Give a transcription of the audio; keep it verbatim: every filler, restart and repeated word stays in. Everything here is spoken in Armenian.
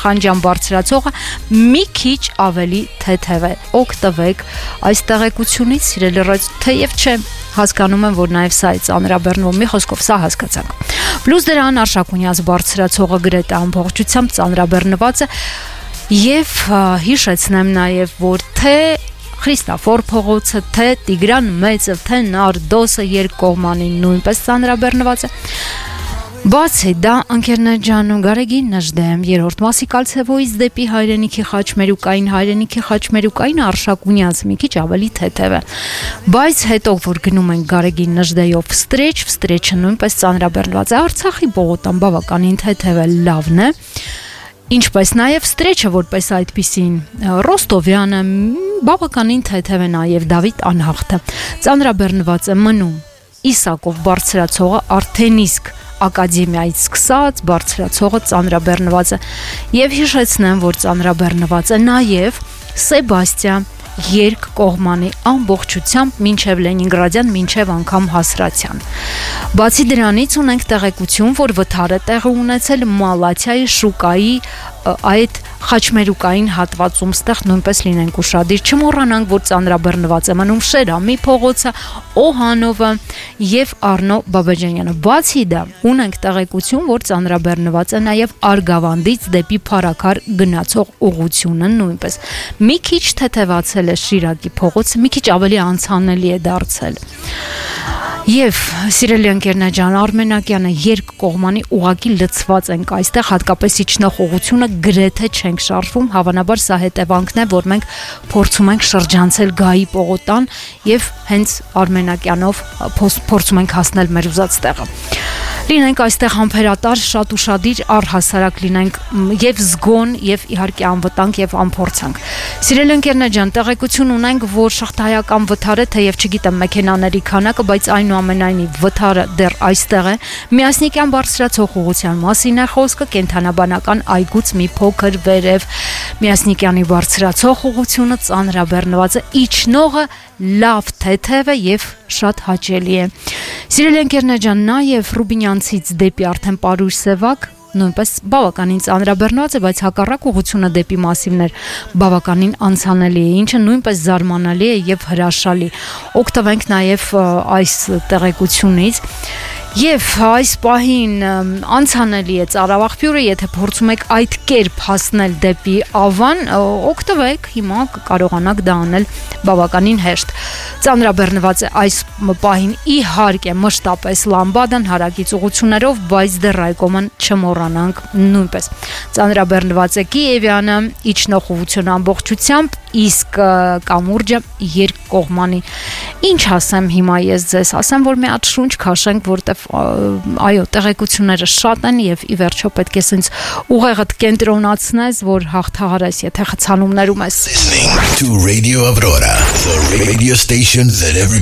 խանջան բարձրացողը մի քիչ ավելի թեթև է։ Օգտվեք այս տեղեկությունից, սիրելի ռադիո, թեև չէ, հասկանում եմ, որ նաև սա է ծանրաբեռնվում, մի խոսքով սա հասկացանք։ Պլյուս դրան Արշակունյաց բարձրացողը գրեթե ամբողջությամբ ծանրաբեռնված է եւ հիշեցնեմ նաև, որ թե Խրիստոֆոր փողոցը, թե Տիգրան Մեծը, թե Նարդոսը երկկողմանին նույնպես ծանրաբեռնված է։ Բացի դա, ընկերներ ջան, Գարեգին Նժդեմ, երրորդ մասի Կալցևոյից դեպի հայրենիքի խաչմերուկային, հայրենիքի խաչմերուկային Արշակունյաց մի քիչ ավելի թեթև է։ Բայց հետո որ գնում ենք Գարեգին Նժդեյով Վստրեչ, Վստրեչը նույնպես ծանրաբեռնված է։ Արցախի Բողոտան բավականին թեթև է, լավն է։ Ինչպես նաև Վստրեչը որպես այդպիսին, Ռոստովյանը բավականին թեթև է, նաև Դավիթ Անհախտը ծանրաբեռնված է մնում։ Իսակով բարձրացողը արդեն իսկ ակադեմիայից սկսած բարձրացողը ծանրաբեռնված է եւ հիշեցնեմ, որ ծանրաբեռնված է նաև Սեբաստիա երկկողմանի ամբողջությամբ մինչև Լենինգրադյան, մինչև անգամ Հասրացյան։ Բացի դրանից ունենք տեղեկություն, որ վթարը տեղի ունեցել Մալաթիայի շուկայի այդ խաչմերուկային հատվածում, ստեղ նույնպես լինենք ուշադիր, չմոռանանք, որ ծանրաբեռնված է մնում Շերամի փողոցը, Օհանովը եւ Արնո Բաբաջանյանը։ Բացի դա, ունենք տեղեկություն, որ ծանրաբեռնված է նաեւ Արգավանդից դեպի Փարաքար գնացող ուղղությունը նույնպես։ Մի քիչ թեթևացել է Շիրակի փողոցը, մի քիչ ավելի անցանելի է դարձել։ Եվ սիրելի ընկերներ ջան, Արմենակյանը երկկողմանի ուղակի լցված ենք այստեղ, հատկապես իջնող ուղղությունը գրեթե չենք շարժվում, հավանաբար սա հետևանքն է, որ մենք փորձում ենք շրջանցել Գայի պողոտան եւ հենց Արմենակյանով փորձում ենք հասնել մեր ուզած տեղը։ Լինենք այստեղ համբերատար, շատ ուշադիր, առհասարակ լինենք եւ զգոն եւ իհարկե անվտանգ եւ անփորձանք։ Սիրելի ընկերներ ջան, տեղեկություն ունենք, որ շղթայական վթարը, թեև չգիտեմ մեքենաների քանակը, բայց այնուամենայնիվ վթարը դեռ այստեղ է։ Միասնիկյան բարձրացող ուղղության մասին է խոսքը, կենթանաբանական այգուց մի փոքր վերև Միասնիկյանի բարձրացող ուղղությունը ծանրաբեռնված է, իջնողը լավ թեթև է եւ շատ հաճելի է։ Սիրելի ընկերներ ջան, նաեւ Ռուբինյանցից դեպի արդեն Պարույր Սևակ նույնպես բավականին ծանրաբեռնված է, բայց հակառակ ուղղությունը դեպի Մասիվներ բավականին անցանելի է, ինչը նույնպես զարմանալի է եւ հրաշալի։ Օգտվենք նաեւ այս տեղեկությունից։ Եվ այս պահին անցանելի է Ծարավաղբյուրը, եթե փորձում եք այդ կերպ հասնել դեպի Ավան, օգտվեք, հիմա կարողանաք դա անել բավականին հեշտ։ Ծանրաբեռնված է այս պահին իհարկե մշտապես Լամբադան հարակից ուղղություններով, բայց դեռ այգոման չմոռանանք նույնպես։ Ծանրաբեռնված է Կիևյանը, իջնող ուղղությունը ամբողջությամբ, իսկ կամուրջը երկկողմանի։ Ինչ ասեմ հիմա ես ձեզ, ասեմ, որ մի հատ շունչ քաշենք, որտեվ այո, տեղեկությունները շատ են եւ ի վերջո պետք է sense ուղեղդ կենտրոնացնես, որ հաղթահարես, եթե խցանումներում ես։ Listening to Radio Aurora, the radio station that everybody